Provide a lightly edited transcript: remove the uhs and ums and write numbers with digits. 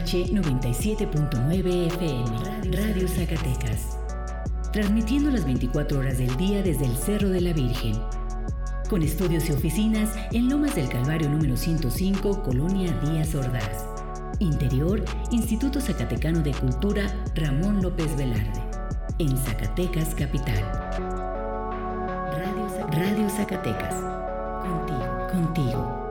XH 97.9 FM, Radio Zacatecas. Transmitiendo las 24 horas del día desde el Cerro de la Virgen. Con estudios y oficinas en Lomas del Calvario número 105, Colonia Díaz Ordaz. Interior, Instituto Zacatecano de Cultura Ramón López Velarde. En Zacatecas, capital. Radio Zacatecas. Contigo.